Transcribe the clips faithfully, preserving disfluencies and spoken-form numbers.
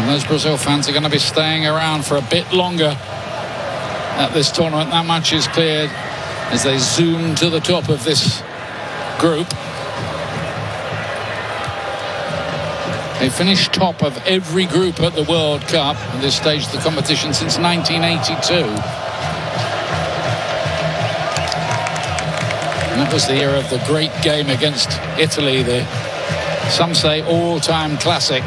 And those Brazil fans are going to be staying around for a bit longer at this tournament. That much is cleared as they zoom to the top of this group. They finished top of every group at the World Cup at this stage of the competition since nineteen eighty-two. And that was the era of the great game against Italy, the, some say, all-time classic.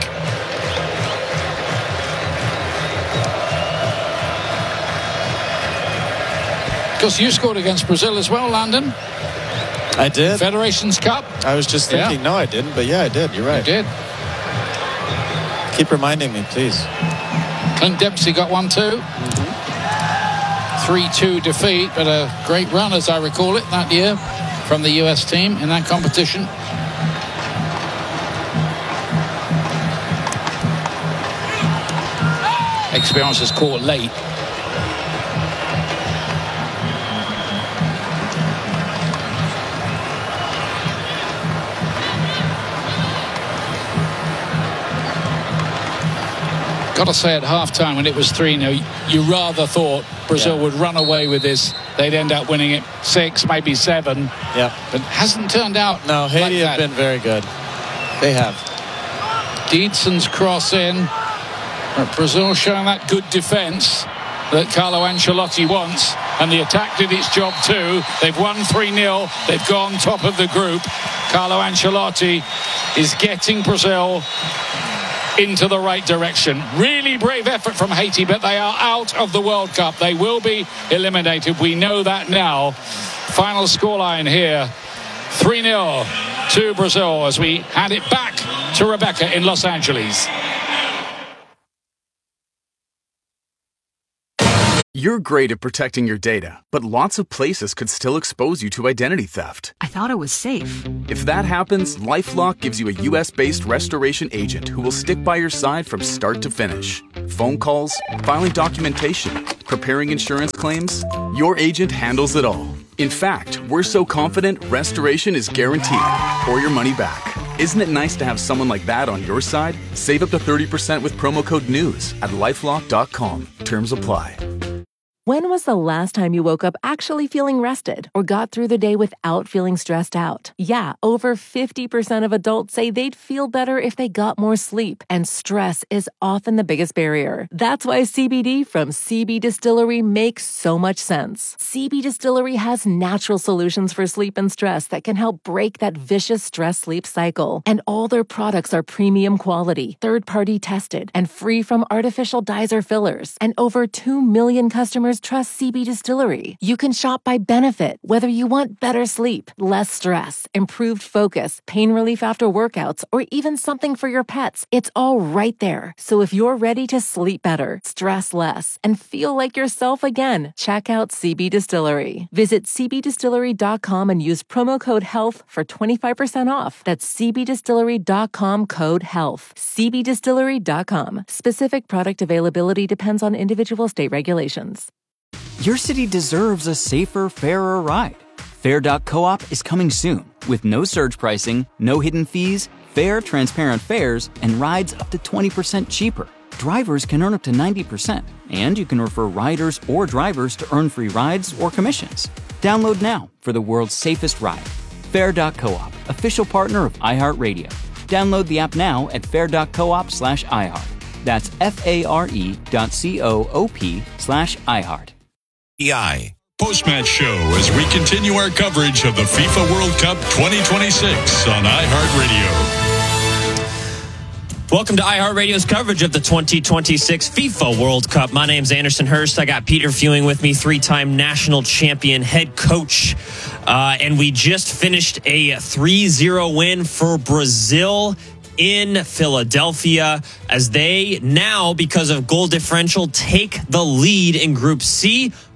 Of course, you scored against Brazil as well, Landon. I did. Federations Cup. I was just thinking, yeah. no, I didn't, but yeah, I did. You're right. You did. Keep reminding me, please. Clint Dempsey got one too. three two defeat, but a great run, as I recall it, that year from the U S team in that competition. Experience is caught late. Got to say, at half-time, when it was three nil, you rather thought Brazil yeah. would run away with this. They'd end up winning it six, maybe seven. Yeah. But hasn't turned out. No, Haiti like have been very good. They have. Dietzon's cross in. But Brazil showing that good defence that Carlo Ancelotti wants. And the attack did its job too. They've won three nil. They've gone top of the group. Carlo Ancelotti is getting Brazil into the right direction. Really brave effort from Haiti, but they are out of the World Cup. They will be eliminated. We know that now. Final scoreline here, three nil to Brazil as we hand it back to Rebecca in Los Angeles. You're great at protecting your data, but lots of places could still expose you to identity theft. I thought it was safe. If that happens, LifeLock gives you a U S-based restoration agent who will stick by your side from start to finish. Phone calls, filing documentation, preparing insurance claims, your agent handles it all. In fact, we're so confident restoration is guaranteed or your money back. Isn't it nice to have someone like that on your side? Save up to thirty percent with promo code NEWS at lifelock dot com. Terms apply. When was the last time you woke up actually feeling rested or got through the day without feeling stressed out? Yeah, over fifty percent of adults say they'd feel better if they got more sleep, and stress is often the biggest barrier. That's why C B D from C B Distillery makes so much sense. C B Distillery has natural solutions for sleep and stress that can help break that vicious stress-sleep cycle. And all their products are premium quality, third-party tested, and free from artificial dyes or fillers. And over two million customers trust C B Distillery. You can shop by benefit, whether you want better sleep, less stress, improved focus, pain relief after workouts, or even something for your pets. It's all right there. So if you're ready to sleep better, stress less, and feel like yourself again, check out C B Distillery. Visit c b distillery dot com and use promo code HEALTH for twenty-five percent off. That's c b distillery dot com code HEALTH. c b distillery dot com. Specific product availability depends on individual state regulations. Your city deserves a safer, fairer ride. Fair dot coop is coming soon with no surge pricing, no hidden fees, fair, transparent fares, and rides up to twenty percent cheaper. Drivers can earn up to ninety percent, and you can refer riders or drivers to earn free rides or commissions. Download now for the world's safest ride. Fair dot coop, official partner of iHeartRadio. Download the app now at fair dot coop slash iHeart. That's F-A-R-E dot C-O-O-P slash iHeart. E I Post-match show as we continue our coverage of the FIFA World Cup twenty twenty-six on iHeartRadio. Welcome to iHeartRadio's coverage of the twenty twenty-six FIFA World Cup. My name's Anderson Hurst. I got Peter Fewing with me, three-time national champion head coach. Uh, and we just finished a three zero win for Brazil in Philadelphia as they now, because of goal differential, take the lead in Group C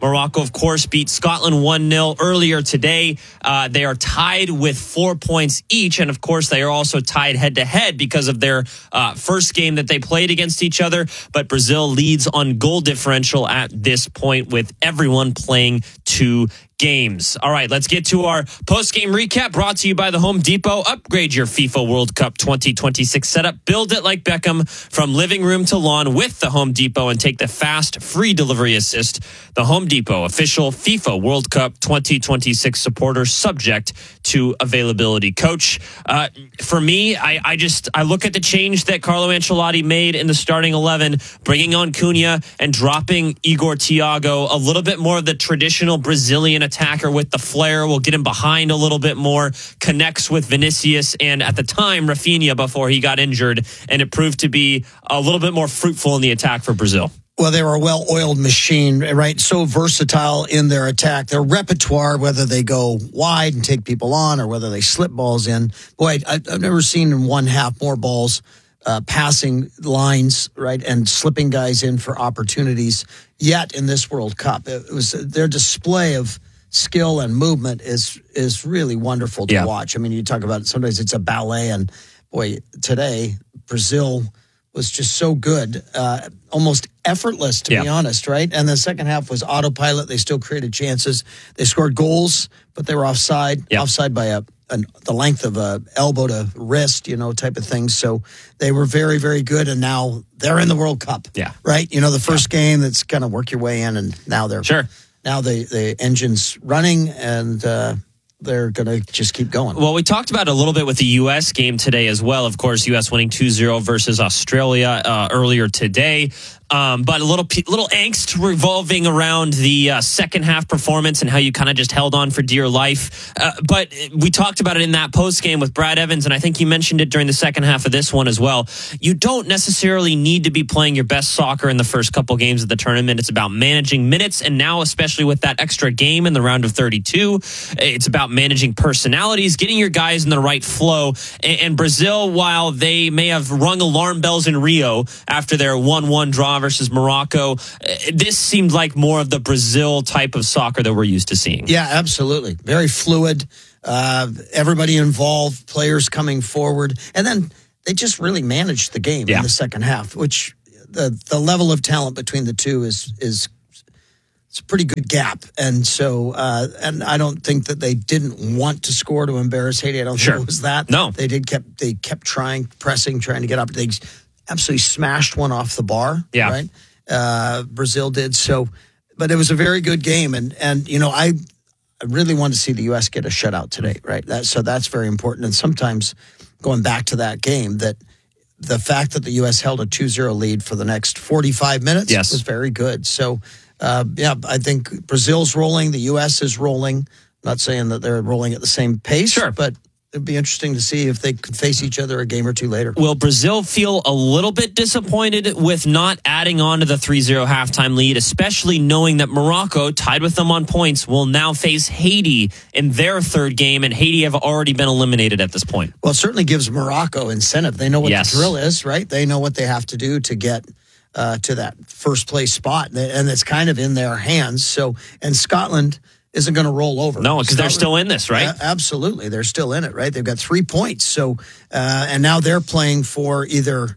Morocco, of course, beat Scotland one nil earlier today. Uh, they are tied with four points each. And, of course, they are also tied head-to-head because of their uh, first game that they played against each other. But Brazil leads on goal differential at this point with everyone playing two games. All right, let's get to our post-game recap brought to you by the Home Depot. Upgrade your FIFA World Cup twenty twenty-six setup. Build it like Beckham from living room to lawn with the Home Depot and take the fast, free delivery assist. The Home Depot, official FIFA World Cup twenty twenty-six supporter, subject to availability. Coach, uh, for me, I, I just I look at the change that Carlo Ancelotti made in the starting eleven, bringing on Cunha and dropping Igor Thiago, a little bit more of the traditional Brazilian attacker with the flair, will get him behind a little bit more, connects with Vinicius and at the time Rafinha before he got injured, and it proved to be a little bit more fruitful in the attack for Brazil. Well, they were a well-oiled machine, right? So versatile in their attack. Their repertoire, whether they go wide and take people on or whether they slip balls in. Boy, I've never seen in one half more balls uh, passing lines, right, and slipping guys in for opportunities yet in this World Cup. It was their display of skill and movement is is really wonderful to yeah. watch. I mean, you talk about it, sometimes it's a ballet, and boy, today Brazil was just so good, uh, almost effortless, to yeah. be honest, right? And the second half was autopilot. They still created chances. They scored goals, but they were offside, yeah. offside by a, a the length of a elbow to wrist, you know, type of thing. So they were very, very good, and now they're in the World Cup, yeah. right? You know, the first yeah. game that's kind of work your way in, and now they're sure. Now the the engine's running, and uh, they're going to just keep going. Well, we talked about it a little bit with the U S game today as well. Of course, U S winning two zero versus Australia uh, earlier today. Um, but a little little angst revolving around the uh, second half performance and how you kind of just held on for dear life. Uh, but we talked about it in that post game with Brad Evans, and I think you mentioned it during the second half of this one as well. You don't necessarily need to be playing your best soccer in the first couple games of the tournament. It's about managing minutes, and now especially with that extra game in the round of thirty-two, it's about managing personalities, getting your guys in the right flow. And, and Brazil, while they may have rung alarm bells in Rio after their one one draw versus Morocco, this seemed like more of the Brazil type of soccer that we're used to seeing. Yeah, absolutely. Very fluid. Uh, everybody involved, players coming forward. And then they just really managed the game yeah. in the second half, which the the level of talent between the two is is it's a pretty good gap. And so, uh, and I don't think that they didn't want to score to embarrass Haiti. I don't sure. think it was that. No. They did kept they kept trying, pressing, trying to get up. They absolutely smashed one off the bar, yeah. right? Uh, Brazil did. So, but it was a very good game. And, and you know, I, I really wanted to see the U S get a shutout today, right? That, so that's very important. And sometimes going back to that game, that the fact that the U S held a two zero lead for the next forty-five minutes yes. was very good. So, uh, yeah, I think Brazil's rolling, the U S is rolling. I'm not saying that they're rolling at the same pace, sure. but it'd be interesting to see if they could face each other a game or two later. Will Brazil feel a little bit disappointed with not adding on to the three zero halftime lead, especially knowing that Morocco, tied with them on points, will now face Haiti in their third game, and Haiti have already been eliminated at this point? Well, it certainly gives Morocco incentive. They know what yes. the drill is, right? They know what they have to do to get uh, to that first place spot, and it's kind of in their hands. So, and Scotland isn't going to roll over. No, because they're still in this, right? Uh, absolutely. They're still in it, right? They've got three points. So, uh, and now they're playing for either,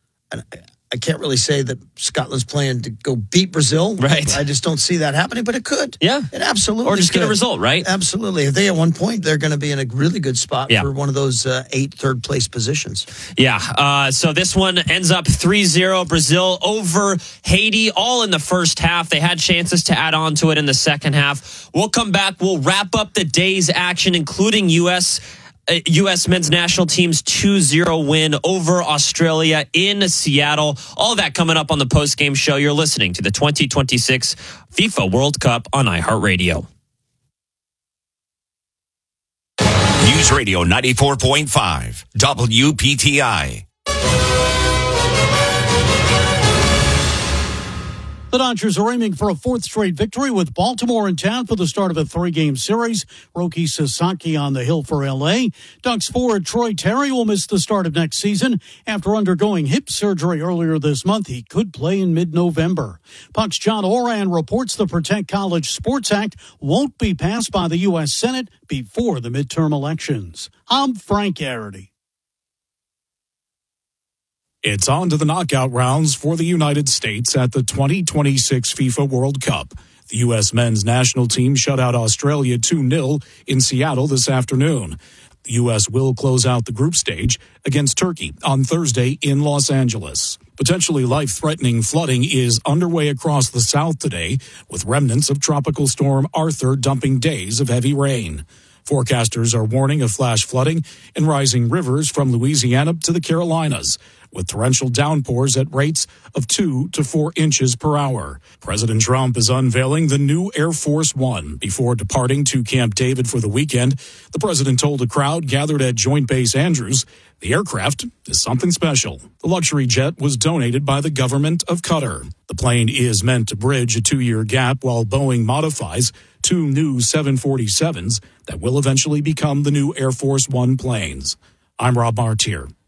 I can't really say that Scotland's playing to go beat Brazil. Right. I just don't see that happening, but it could. Yeah. It absolutely Or just could. get a result, right? Absolutely. If they at one point, they're going to be in a really good spot yeah. for one of those uh, eight third place positions. Yeah. Uh, so this one ends up three zero Brazil over Haiti, all in the first half. They had chances to add on to it in the second half. We'll come back. We'll wrap up the day's action, including U S Uh, U S men's national team's two zero win over Australia in Seattle. All that coming up on the post-game show. You're listening to the twenty twenty-six FIFA World Cup on iHeartRadio. News Radio ninety-four point five, W P T I. The Dodgers are aiming for a fourth straight victory with Baltimore in town for the start of a three-game series. Roki Sasaki on the hill for L A. Ducks forward Troy Terry will miss the start of next season. After undergoing hip surgery earlier this month, he could play in mid-November. Puck's John Oran reports the Protect College Sports Act won't be passed by the U S Senate before the midterm elections. I'm Frank Garrity. It's on to the knockout rounds for the United States at the twenty twenty-six FIFA World Cup. The U S men's national team shut out Australia two nil in Seattle this afternoon. The U S will close out the group stage against Turkey on Thursday in Los Angeles. Potentially life-threatening flooding is underway across the South today, with remnants of Tropical Storm Arthur dumping days of heavy rain. Forecasters are warning of flash flooding in rising rivers from Louisiana to the Carolinas, with torrential downpours at rates of two to four inches per hour. President Trump is unveiling the new Air Force One. Before departing to Camp David for the weekend, the president told a crowd gathered at Joint Base Andrews the aircraft is something special. The luxury jet was donated by the government of Qatar. The plane is meant to bridge a two-year gap while Boeing modifies two new seven forty-sevens that will eventually become the new Air Force One planes. I'm Rob Martier.